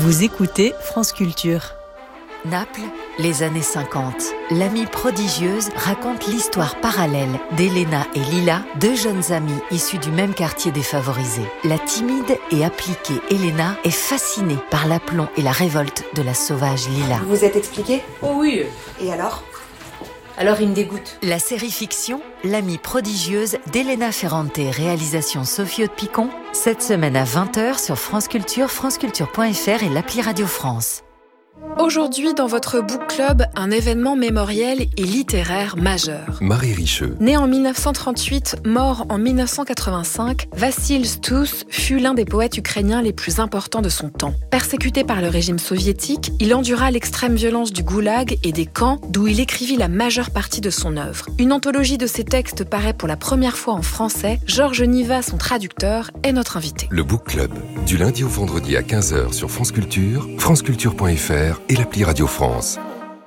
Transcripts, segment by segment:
Vous écoutez France Culture. Naples, les années 50. L'amie prodigieuse raconte l'histoire parallèle d'Elena et Lila, deux jeunes amies issues du même quartier défavorisé. La timide et appliquée Elena est fascinée par l'aplomb et la révolte de la sauvage Lila. Vous vous êtes expliqué ? Oh oui. Et alors ? Alors il me dégoûte. La série fiction L'amie prodigieuse d'Elena Ferrante, réalisation Sophie Haute-Picon, cette semaine à 20h sur France Culture, franceculture.fr et l'appli Radio France. Aujourd'hui, dans votre book club, un événement mémoriel et littéraire majeur. Marie Richeux. Né en 1938, mort en 1985, Vassil Stous fut l'un des poètes ukrainiens les plus importants de son temps. Persécuté par le régime soviétique, il endura l'extrême violence du goulag et des camps d'où il écrivit la majeure partie de son œuvre. Une anthologie de ses textes paraît pour la première fois en français. Georges Niva, son traducteur, est notre invité. Le book club, du lundi au vendredi à 15h sur France Culture, franceculture.fr et l'appli Radio France.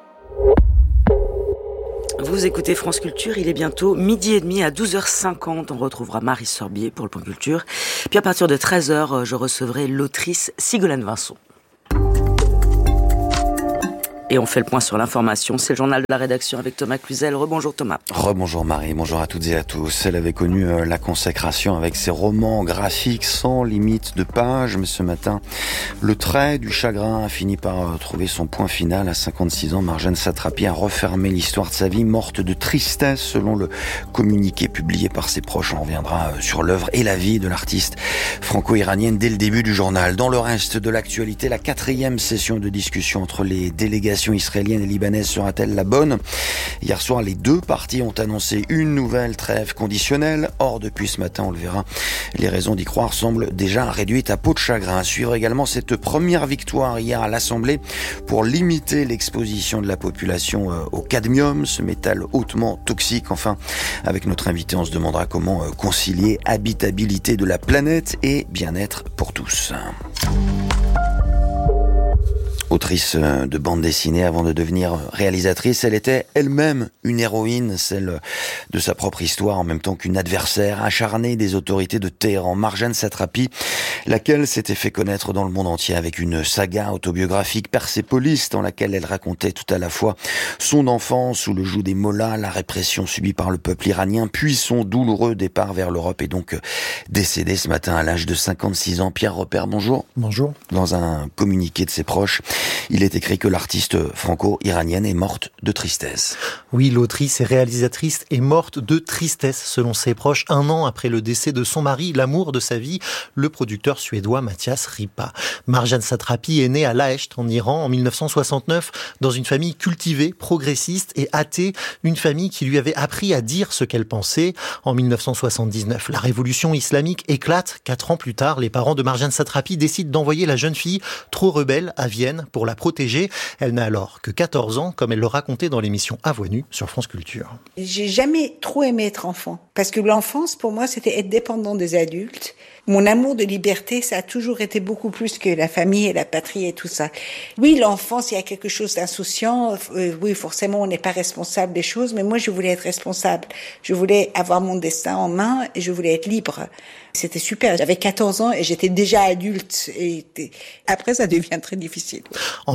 Vous écoutez France Culture, il est bientôt 12h30 à 12h50. On retrouvera Marie Sorbier pour le Point Culture. Puis à partir de 13h, je recevrai l'autrice Sigolène Vincent. Et on fait le point sur l'information. C'est le journal de la rédaction avec Thomas Cluzel. Rebonjour Thomas. Rebonjour Marie, bonjour à toutes et à tous. Elle avait connu la consécration avec ses romans graphiques sans limite de pages. Mais ce matin, le trait du chagrin a fini par trouver son point final. À 56 ans, Marjane Satrapi a refermé l'histoire de sa vie, morte de tristesse selon le communiqué publié par ses proches. On reviendra sur l'œuvre et la vie de l'artiste franco-iranienne dès le début du journal. Dans le reste de l'actualité, la 4e session de discussion entre les délégations israélienne et libanaise sera-t-elle la bonne ? Hier soir, les deux parties ont annoncé une nouvelle trêve conditionnelle. Or, depuis ce matin, on le verra, les raisons d'y croire semblent déjà réduites à peau de chagrin. À suivre également cette première victoire hier à l'Assemblée pour limiter l'exposition de la population au cadmium, ce métal hautement toxique. Enfin, avec notre invité, on se demandera comment concilier habitabilité de la planète et bien-être pour tous. Autrice de bande dessinée avant de devenir réalisatrice, elle était elle-même une héroïne, celle de sa propre histoire, en même temps qu'une adversaire acharnée des autorités de Téhéran, Marjane Satrapi, laquelle s'était fait connaître dans le monde entier avec une saga autobiographique Persépolis, dans laquelle elle racontait tout à la fois son enfance sous le joug des mollahs, la répression subie par le peuple iranien, puis son douloureux départ vers l'Europe, et donc décédée ce matin à l'âge de 56 ans. Pierre Repère, bonjour. Bonjour. Dans un communiqué de ses proches, il est écrit que l'artiste franco-iranienne est morte de tristesse. Oui, l'autrice et réalisatrice est morte de tristesse, selon ses proches, 1 an après le décès de son mari, l'amour de sa vie, le producteur suédois Mathias Ripa. Marjane Satrapi est née à Laesht, en Iran, en 1969, dans une famille cultivée, progressiste et athée, une famille qui lui avait appris à dire ce qu'elle pensait. En 1979, la révolution islamique éclate. 4 ans plus tard, les parents de Marjane Satrapi décident d'envoyer la jeune fille, trop rebelle, à Vienne, pour la protéger. Elle n'a alors que 14 ans, comme elle le racontait dans l'émission À Voix Nue sur France Culture. J'ai jamais trop aimé être enfant, parce que l'enfance, pour moi, c'était être dépendant des adultes. Mon amour de liberté, ça a toujours été beaucoup plus que la famille et la patrie et tout ça. Oui, l'enfance, il y a quelque chose d'insouciant. Oui, forcément, on n'est pas responsable des choses, mais moi, je voulais être responsable. Je voulais avoir mon destin en main et je voulais être libre. C'était super. J'avais 14 ans et j'étais déjà adulte. Et après, ça devient très difficile. En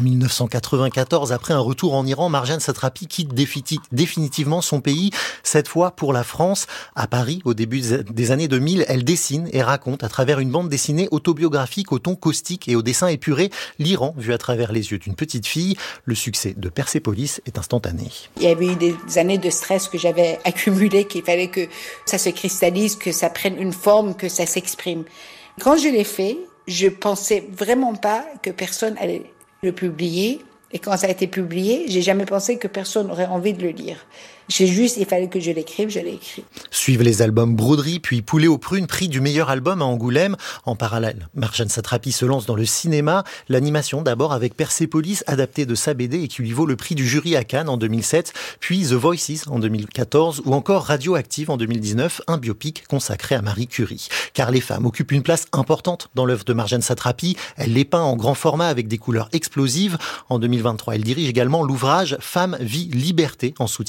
1994, après un retour en Iran, Marjane Satrapi quitte définitivement son pays, cette fois pour la France. À Paris, au début des années 2000, elle dessine et raconte à travers une bande dessinée autobiographique au ton caustique et au dessin épuré l'Iran vu à travers les yeux d'une petite fille. Le succès de Persépolis est instantané. Il y avait eu des années de stress que j'avais accumulées, qu'il fallait que ça se cristallise, que ça prenne une forme, que ça s'exprime. Quand je l'ai fait, je pensais vraiment pas que personne allait le publier. Et quand ça a été publié, j'ai jamais pensé que personne aurait envie de le lire. Il fallait que je l'écrive, je l'ai écrit. Suivent les albums Broderie, puis Poulet aux prunes, prix du meilleur album à Angoulême. En parallèle, Marjane Satrapi se lance dans le cinéma. L'animation d'abord avec Persépolis, adaptée de sa BD et qui lui vaut le prix du jury à Cannes en 2007, puis The Voices en 2014 ou encore Radioactive en 2019, un biopic consacré à Marie Curie. Car les femmes occupent une place importante dans l'œuvre de Marjane Satrapi. Elle les peint en grand format avec des couleurs explosives. En 2023, elle dirige également l'ouvrage Femmes, Vie, Liberté en soutien aux familles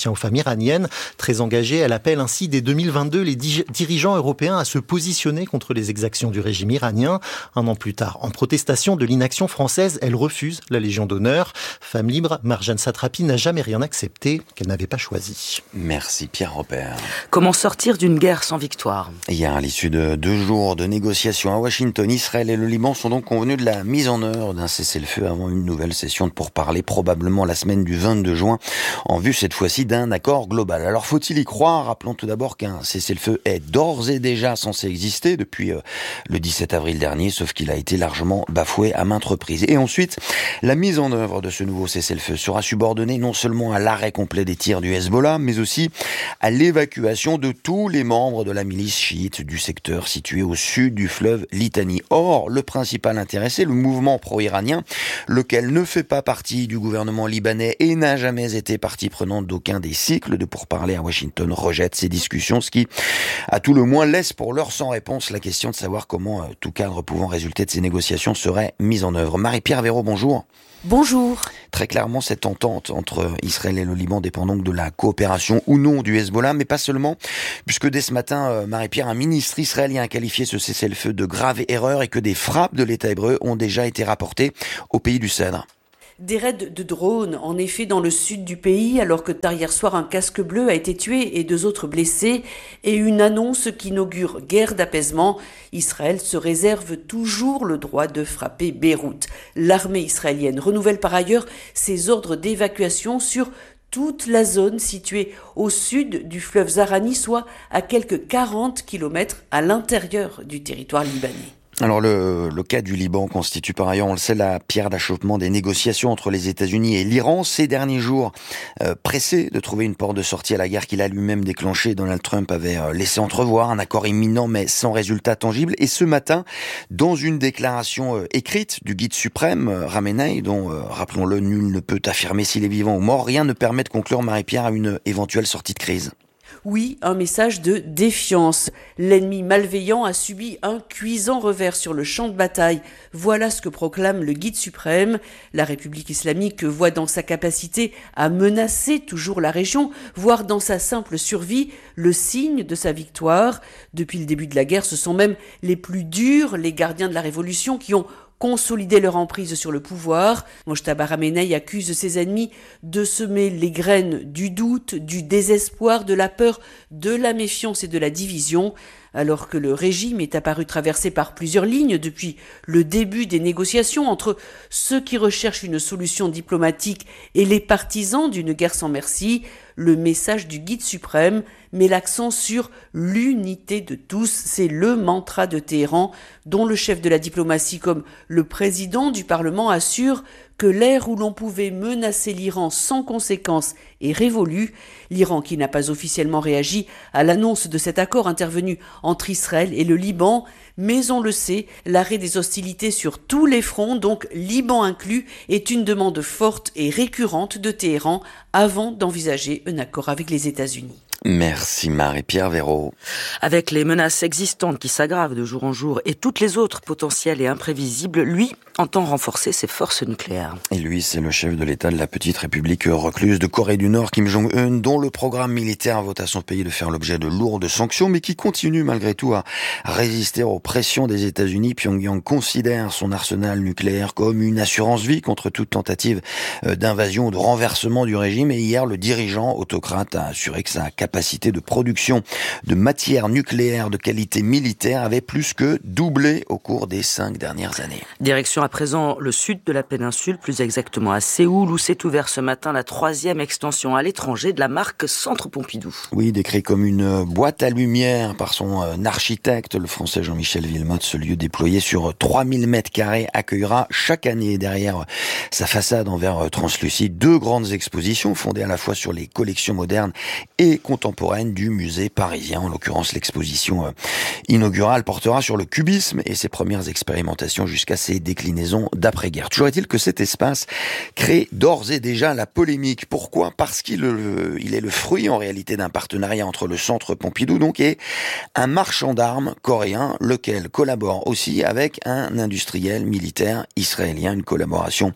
iranienne. Très engagée, elle appelle ainsi dès 2022 les dirigeants européens à se positionner contre les exactions du régime iranien. Un an plus tard, en protestation de l'inaction française, elle refuse la Légion d'honneur. Femme libre, Marjane Satrapi n'a jamais rien accepté qu'elle n'avait pas choisi. Merci Pierre Robert. Comment sortir d'une guerre sans victoire ? Hier, à l'issue de 2 jours de négociations à Washington, Israël et le Liban sont donc convenus de la mise en œuvre d'un cessez-le-feu avant une nouvelle session de pourparlers, probablement la semaine du 22 juin, en vue cette fois-ci d'un accord global. Alors faut-il y croire ? Rappelons tout d'abord qu'un cessez-le-feu est d'ores et déjà censé exister depuis le 17 avril dernier, sauf qu'il a été largement bafoué à maintes reprises. Et ensuite, la mise en œuvre de ce nouveau cessez-le-feu sera subordonnée non seulement à l'arrêt complet des tirs du Hezbollah, mais aussi à l'évacuation de tous les membres de la milice chiite du secteur situé au sud du fleuve Litani. Or, le principal intéressé, le mouvement pro-iranien, lequel ne fait pas partie du gouvernement libanais et n'a jamais été partie prenante d'aucun des cycles de pourparlers à Washington, rejette ces discussions, ce qui, à tout le moins, laisse pour l'heure sans réponse la question de savoir comment tout cadre pouvant résulter de ces négociations serait mis en œuvre. Marie-Pierre Véraud, bonjour. Bonjour. Très clairement, cette entente entre Israël et le Liban dépend donc de la coopération ou non du Hezbollah, mais pas seulement, puisque dès ce matin, Marie-Pierre, un ministre israélien a qualifié ce cessez-le-feu de grave erreur et que des frappes de l'État hébreu ont déjà été rapportées au pays du Cèdre. Des raids de drones, en effet, dans le sud du pays, alors que tard hier soir, un casque bleu a été tué et 2 autres blessés, et une annonce qui inaugure guerre d'apaisement. Israël se réserve toujours le droit de frapper Beyrouth. L'armée israélienne renouvelle par ailleurs ses ordres d'évacuation sur toute la zone située au sud du fleuve Zahrani, soit à quelques 40 kilomètres à l'intérieur du territoire libanais. Alors le cas du Liban constitue par ailleurs, on le sait, la pierre d'achoppement des négociations entre les États-Unis et l'Iran. Ces derniers jours, pressé de trouver une porte de sortie à la guerre qu'il a lui-même déclenchée, Donald Trump avait laissé entrevoir un accord imminent mais sans résultat tangible. Et ce matin, dans une déclaration écrite du guide suprême, Khamenei, dont, rappelons-le, nul ne peut affirmer s'il est vivant ou mort, rien ne permet de conclure, Marie-Pierre, à une éventuelle sortie de crise. Oui, un message de défiance. L'ennemi malveillant a subi un cuisant revers sur le champ de bataille. Voilà ce que proclame le guide suprême. La République islamique voit dans sa capacité à menacer toujours la région, voire dans sa simple survie, le signe de sa victoire. Depuis le début de la guerre, ce sont même les plus durs, les gardiens de la révolution, qui ont consolider leur emprise sur le pouvoir. Mojtaba Khamenei accuse ses ennemis de semer les graines du doute, du désespoir, de la peur, de la méfiance et de la division. Alors que le régime est apparu traversé par plusieurs lignes depuis le début des négociations entre ceux qui recherchent une solution diplomatique et les partisans d'une guerre sans merci, le message du guide suprême met l'accent sur l'unité de tous. C'est le mantra de Téhéran, dont le chef de la diplomatie comme le président du Parlement assure que l'ère où l'on pouvait menacer l'Iran sans conséquence est révolue. L'Iran, qui n'a pas officiellement réagi à l'annonce de cet accord intervenu entre Israël et le Liban, mais on le sait, l'arrêt des hostilités sur tous les fronts, donc Liban inclus, est une demande forte et récurrente de Téhéran avant d'envisager un accord avec les États-Unis. Merci Marie-Pierre Véraud. Avec les menaces existantes qui s'aggravent de jour en jour et toutes les autres potentielles et imprévisibles, lui entend renforcer ses forces nucléaires. Et lui, c'est le chef de l'État de la petite République recluse de Corée du Nord, Kim Jong-un, dont le programme militaire vote à son pays de faire l'objet de lourdes sanctions, mais qui continue malgré tout à résister aux pressions des États-Unis. Pyongyang considère son arsenal nucléaire comme une assurance vie contre toute tentative d'invasion ou de renversement du régime. Et hier, le dirigeant autocrate a assuré que sa capacité de production de matières nucléaires de qualité militaire avait plus que doublé au cours des 5 dernières années. Direction à présent le sud de la péninsule, plus exactement à Séoul, où s'est ouvert ce matin la 3e extension à l'étranger de la marque Centre Pompidou. Oui, décrit comme une boîte à lumière par son architecte, le français Jean-Michel Wilmotte. Ce lieu déployé sur 3000 mètres carrés accueillera chaque année derrière sa façade en verre translucide 2 grandes expositions fondées à la fois sur les collections modernes et contemporaine du musée parisien. En l'occurrence, l'exposition inaugurale portera sur le cubisme et ses premières expérimentations jusqu'à ses déclinaisons d'après-guerre. Toujours est-il que cet espace crée d'ores et déjà la polémique. Pourquoi ? Parce qu'il est le fruit en réalité d'un partenariat entre le Centre Pompidou donc et un marchand d'armes coréen, lequel collabore aussi avec un industriel militaire israélien. Une collaboration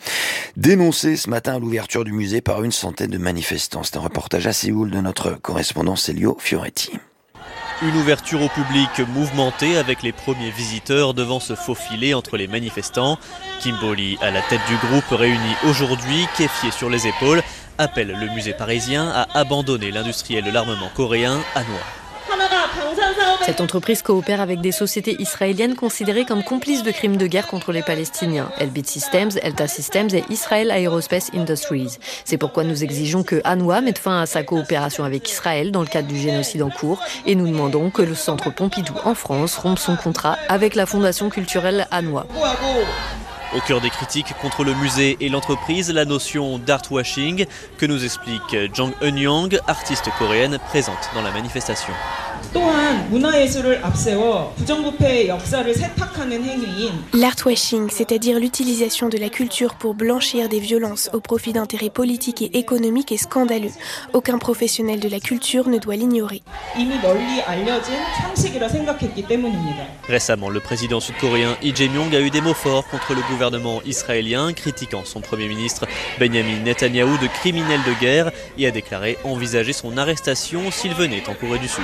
dénoncés ce matin à l'ouverture du musée par une centaine de manifestants. C'est un reportage à Séoul de notre correspondant Célio Fioretti. Une ouverture au public mouvementée avec les premiers visiteurs devant se faufiler entre les manifestants. Kimbo Lee, à la tête du groupe réuni aujourd'hui, kéfié sur les épaules, appelle le musée parisien à abandonner l'industriel de l'armement coréen Hanwha. Cette entreprise coopère avec des sociétés israéliennes considérées comme complices de crimes de guerre contre les Palestiniens, Elbit Systems, Elta Systems et Israel Aerospace Industries. C'est pourquoi nous exigeons que Hanwha mette fin à sa coopération avec Israël dans le cadre du génocide en cours et nous demandons que le Centre Pompidou en France rompe son contrat avec la Fondation culturelle Hanwha. Au cœur des critiques contre le musée et l'entreprise, la notion d'art-washing que nous explique Jang Eun-young, artiste coréenne présente dans la manifestation. L'art-washing, c'est-à-dire l'utilisation de la culture pour blanchir des violences au profit d'intérêts politiques et économiques, est scandaleux. Aucun professionnel de la culture ne doit l'ignorer. Récemment, le président sud-coréen Lee Jae-myung a eu des mots forts contre le gouvernement israélien, critiquant son premier ministre Benjamin Netanyahou de criminel de guerre et a déclaré envisager son arrestation s'il venait en Corée du Sud.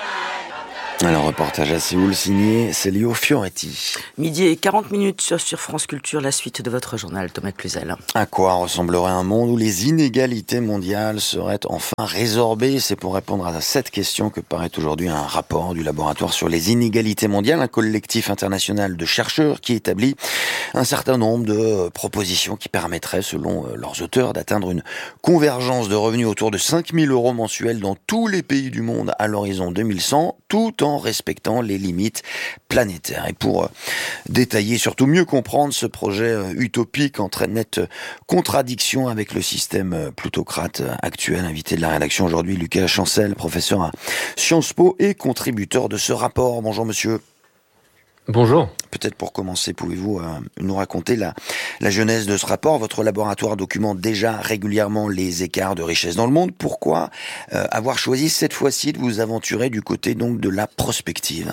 Alors, reportage à Séoul signé Célio Fioretti. Midi et 40 minutes sur France Culture, la suite de votre journal, Thomas Cluzel. À quoi ressemblerait un monde où les inégalités mondiales seraient enfin résorbées? C'est pour répondre à cette question que paraît aujourd'hui un rapport du laboratoire sur les inégalités mondiales, un collectif international de chercheurs qui établit un certain nombre de propositions qui permettraient, selon leurs auteurs, d'atteindre une convergence de revenus autour de 5 000 € mensuels dans tous les pays du monde à l'horizon 2100, tout en respectant les limites planétaires. Et pour détailler, surtout mieux comprendre ce projet utopique en très nette contradiction avec le système plutocrate actuel, invité de la rédaction aujourd'hui, Lucas Chancel, professeur à Sciences Po et contributeur de ce rapport. Bonjour monsieur. Bonjour. Peut-être pour commencer, pouvez-vous nous raconter la genèse de ce rapport? Votre laboratoire documente déjà régulièrement les écarts de richesse dans le monde. Pourquoi avoir choisi cette fois-ci de vous aventurer du côté donc de la prospective?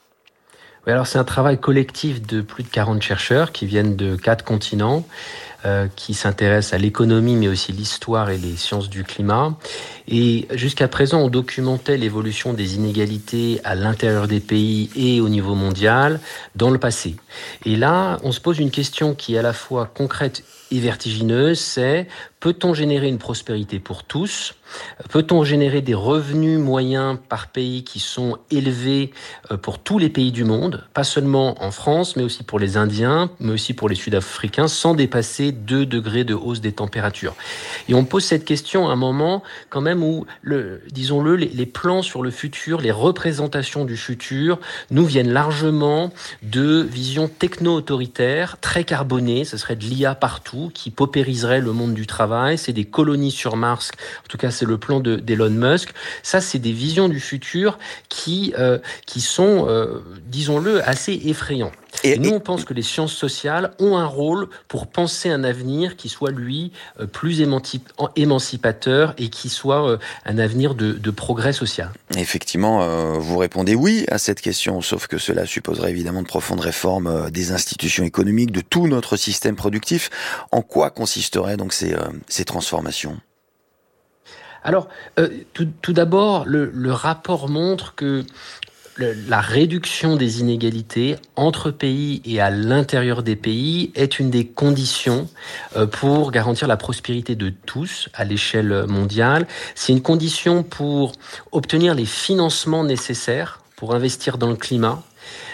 Oui, alors c'est un travail collectif de plus de 40 chercheurs qui viennent de 4 continents, qui s'intéressent à l'économie mais aussi l'histoire et les sciences du climat. Et jusqu'à présent, on documentait l'évolution des inégalités à l'intérieur des pays et au niveau mondial dans le passé. Et là, on se pose une question qui est à la fois concrète et vertigineuse, c'est: peut-on générer une prospérité pour tous? Peut-on générer des revenus moyens par pays qui sont élevés pour tous les pays du monde, pas seulement en France, mais aussi pour les Indiens, mais aussi pour les Sud-Africains, sans dépasser 2 degrés de hausse des températures? Et on pose cette question à un moment quand même où, disons-le, les plans sur le futur, les représentations du futur nous viennent largement de visions techno-autoritaires, très carbonées. Ce serait de l'IA partout, qui paupériserait le monde du travail. C'est des colonies sur Mars, en tout cas c'est le plan d'Elon Musk. Ça, c'est des visions du futur qui sont, disons-le, assez effrayants. Et nous, on pense que les sciences sociales ont un rôle pour penser un avenir qui soit, lui, plus émancipateur et qui soit un avenir de progrès social. Effectivement, vous répondez oui à cette question, sauf que cela supposerait évidemment de profondes réformes des institutions économiques, de tout notre système productif. En quoi consisteraient donc ces transformations ? Alors, tout d'abord, le rapport montre que la réduction des inégalités entre pays et à l'intérieur des pays est une des conditions pour garantir la prospérité de tous à l'échelle mondiale. C'est une condition pour obtenir les financements nécessaires pour investir dans le climat,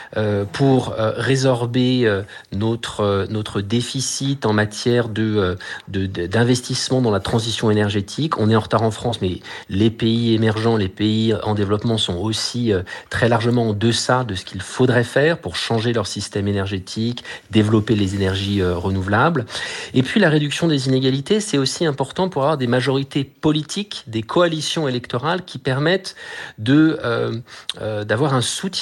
pour résorber notre déficit en matière d'investissement dans la transition énergétique. On est en retard en France, mais les pays émergents, les pays en développement sont aussi très largement en deçà de ce qu'il faudrait faire pour changer leur système énergétique, développer les énergies renouvelables. Et puis la réduction des inégalités, c'est aussi important pour avoir des majorités politiques, des coalitions électorales qui permettent d'avoir un soutien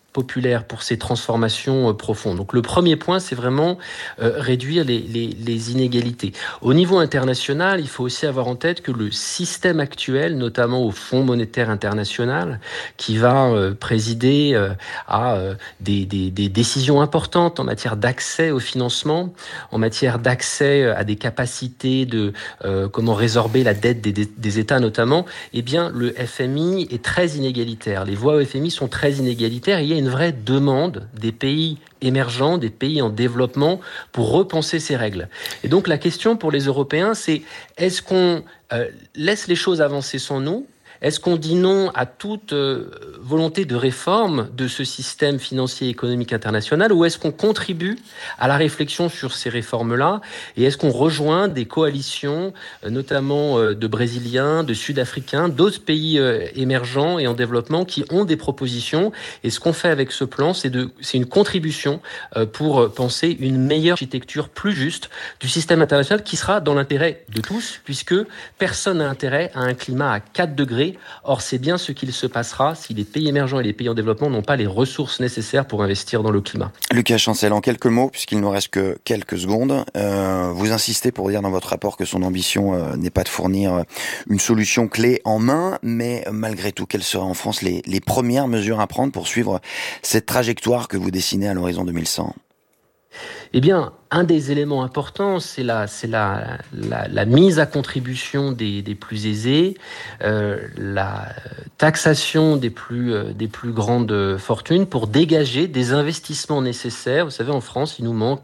populaire pour ces transformations profondes. Donc le premier point, c'est vraiment réduire les inégalités. Au niveau international, il faut aussi avoir en tête que le système actuel, notamment au Fonds monétaire international, qui va présider à des décisions importantes en matière d'accès au financement, en matière d'accès à des capacités de comment résorber la dette des États notamment, eh bien le FMI est très inégalitaire. Les voies au FMI sont très inégalitaires et il y a une vraie demande des pays émergents, des pays en développement pour repenser ces règles. Et donc la question pour les Européens, c'est est-ce qu'on laisse les choses avancer sans nous ? Est-ce qu'on dit non à toute volonté de réforme de ce système financier et économique international ou est-ce qu'on contribue à la réflexion sur ces réformes-là et est-ce qu'on rejoint des coalitions, notamment de Brésiliens, de Sud-Africains, d'autres pays émergents et en développement qui ont des propositions et ce qu'on fait avec ce plan, c'est une contribution pour penser une meilleure architecture plus juste du système international qui sera dans l'intérêt de tous puisque personne n'a intérêt à un climat à 4 degrés. Or, c'est bien ce qu'il se passera si les pays émergents et les pays en développement n'ont pas les ressources nécessaires pour investir dans le climat. Lucas Chancel, en quelques mots, puisqu'il nous reste que quelques secondes, vous insistez pour dire dans votre rapport que son ambition n'est pas de fournir une solution clé en main, mais malgré tout, quelles seraient en France les premières mesures à prendre pour suivre cette trajectoire que vous dessinez à l'horizon 2100 ? Eh bien, un des éléments importants, c'est la mise à contribution des plus aisés, la taxation des plus grandes fortunes pour dégager des investissements nécessaires. Vous savez, en France, il nous manque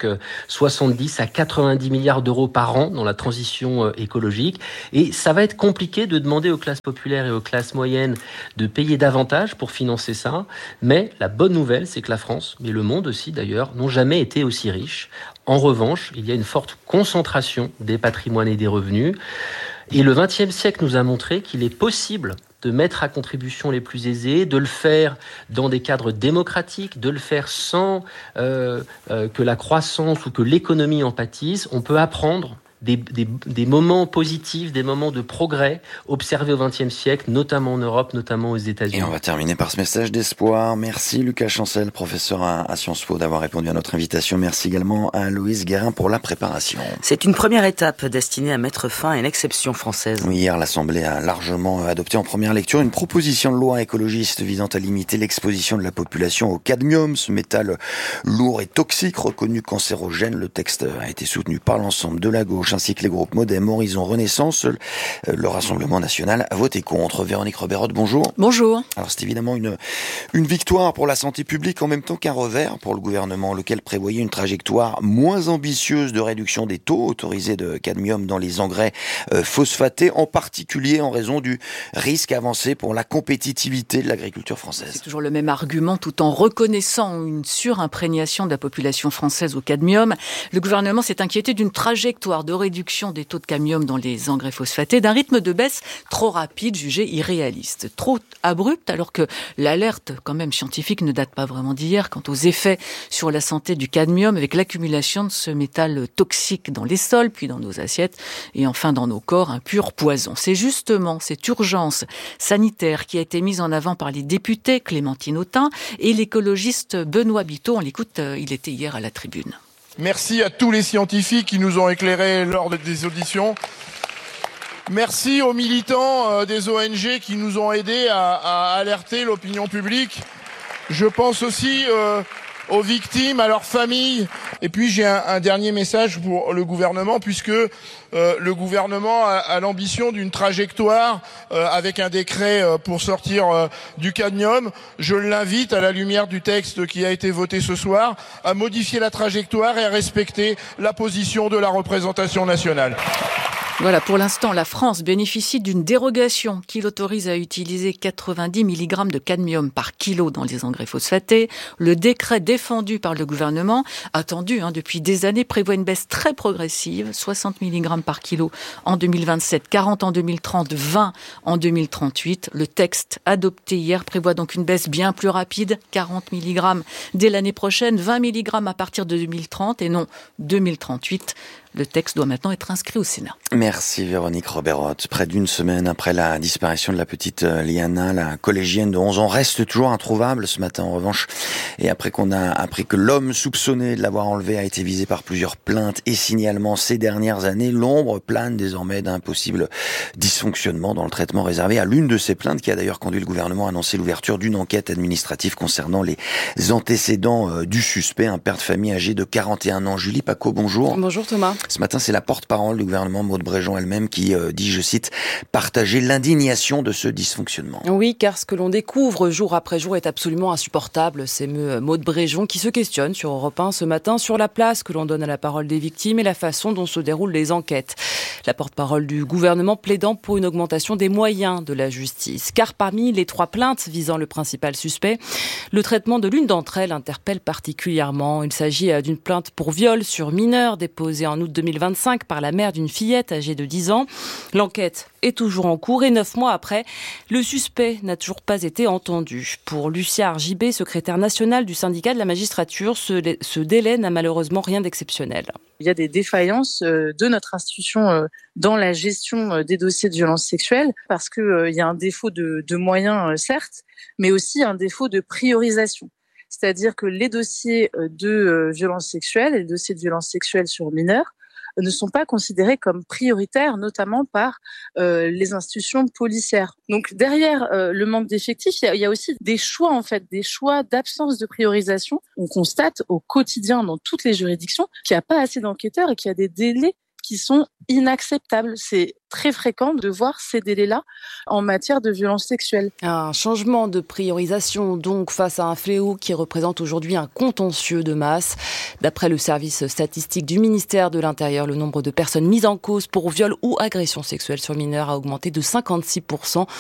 70 à 90 milliards d'euros par an dans la transition écologique. Et ça va être compliqué de demander aux classes populaires et aux classes moyennes de payer davantage pour financer ça. Mais la bonne nouvelle, c'est que la France, mais le monde aussi d'ailleurs, n'ont jamais été aussi riches. En revanche, il y a une forte concentration des patrimoines et des revenus. Et le XXe siècle nous a montré qu'il est possible de mettre à contribution les plus aisés, de le faire dans des cadres démocratiques, de le faire sans que la croissance ou que l'économie en pâtisse. On peut apprendre des moments positifs, des moments de progrès observés au XXe siècle, notamment en Europe, notamment aux États-Unis. Et on va terminer par ce message d'espoir. Merci Lucas Chancel, professeur à Sciences Po, d'avoir répondu à notre invitation. Merci également à Louise Guérin pour la préparation. C'est une première étape destinée à mettre fin à une exception française. Oui, hier, l'Assemblée a largement adopté en première lecture une proposition de loi écologiste visant à limiter l'exposition de la population au cadmium, ce métal lourd et toxique reconnu cancérogène. Le texte a été soutenu par l'ensemble de la gauche ainsi que les groupes Modem, Horizon, Renaissance. Seul le Rassemblement national a voté contre. Véronique Roberot, bonjour. Bonjour. Alors c'est évidemment une victoire pour la santé publique en même temps qu'un revers pour le gouvernement, lequel prévoyait une trajectoire moins ambitieuse de réduction des taux autorisés de cadmium dans les engrais phosphatés, en particulier en raison du risque avancé pour la compétitivité de l'agriculture française. C'est toujours le même argument, tout en reconnaissant une surimprégnation de la population française au cadmium. Le gouvernement s'est inquiété d'une trajectoire de réduction des taux de cadmium dans les engrais phosphatés, d'un rythme de baisse trop rapide, jugé irréaliste, trop abrupt, alors que l'alerte quand même scientifique ne date pas vraiment d'hier quant aux effets sur la santé du cadmium avec l'accumulation de ce métal toxique dans les sols, puis dans nos assiettes et enfin dans nos corps, un pur poison. C'est justement cette urgence sanitaire qui a été mise en avant par les députés Clémentine Autain et l'écologiste Benoît Biteau. On l'écoute, il était hier à la tribune. Merci à tous les scientifiques qui nous ont éclairés lors des auditions. Merci aux militants des ONG qui nous ont aidés à alerter l'opinion publique. Je pense aussi aux victimes, à leurs familles. Et puis j'ai un dernier message pour le gouvernement, puisque le gouvernement a l'ambition d'une trajectoire avec un décret pour sortir du cadmium. Je l'invite, à la lumière du texte qui a été voté ce soir, à modifier la trajectoire et à respecter la position de la représentation nationale. Voilà, pour l'instant, la France bénéficie d'une dérogation qui l'autorise à utiliser 90 mg de cadmium par kilo dans les engrais phosphatés. Le décret défendu par le gouvernement, attendu depuis des années, prévoit une baisse très progressive, 60 mg par kilo en 2027, 40 en 2030, 20 en 2038. Le texte adopté hier prévoit donc une baisse bien plus rapide, 40 mg dès l'année prochaine, 20 mg à partir de 2030 et non 2038. Le texte doit maintenant être inscrit au Sénat. Merci Véronique Roberotte. Près d'une semaine après la disparition de la petite Liana, la collégienne de 11 ans reste toujours introuvable ce matin en revanche. Et après qu'on a appris que l'homme soupçonné de l'avoir enlevée a été visé par plusieurs plaintes et signalements ces dernières années, l'ombre plane désormais d'un possible dysfonctionnement dans le traitement réservé à l'une de ces plaintes qui a d'ailleurs conduit le gouvernement à annoncer l'ouverture d'une enquête administrative concernant les antécédents du suspect, un père de famille âgé de 41 ans. Julie Paco, bonjour. Bonjour Thomas. Ce matin, c'est la porte-parole du gouvernement, Maude Bréjon elle-même, qui dit, je cite, « partager l'indignation de ce dysfonctionnement ». Oui, car ce que l'on découvre jour après jour est absolument insupportable. C'est Maude Bréjon qui se questionne sur Europe 1 ce matin sur la place que l'on donne à la parole des victimes et la façon dont se déroulent les enquêtes. La porte-parole du gouvernement plaidant pour une augmentation des moyens de la justice. Car parmi les 3 plaintes visant le principal suspect, le traitement de l'une d'entre elles interpelle particulièrement. Il s'agit d'une plainte pour viol sur mineur déposée en août 2025 par la mère d'une fillette âgée de 10 ans. L'enquête est toujours en cours et 9 mois après, le suspect n'a toujours pas été entendu. Pour Lucia Argibé, secrétaire nationale du syndicat de la magistrature, ce délai n'a malheureusement rien d'exceptionnel. Il y a des défaillances de notre institution dans la gestion des dossiers de violences sexuelles parce qu'il y a un défaut de moyens, certes, mais aussi un défaut de priorisation. C'est-à-dire que les dossiers de violences sexuelles et les dossiers de violences sexuelles sur mineurs ne sont pas considérés comme prioritaires, notamment par les institutions policières. Donc derrière le manque d'effectifs, il y a aussi des choix en fait, des choix d'absence de priorisation. On constate au quotidien dans toutes les juridictions qu'il n'y a pas assez d'enquêteurs et qu'il y a des délais qui sont inacceptables. C'est très fréquent de voir ces délais-là en matière de violences sexuelles. Un changement de priorisation donc face à un fléau qui représente aujourd'hui un contentieux de masse. D'après le service statistique du ministère de l'Intérieur, le nombre de personnes mises en cause pour viol ou agression sexuelle sur mineurs a augmenté de 56%